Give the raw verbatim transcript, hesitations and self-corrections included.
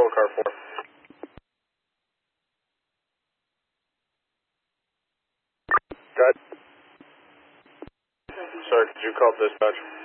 patrol car four. Got. Sorry, could you call dispatch?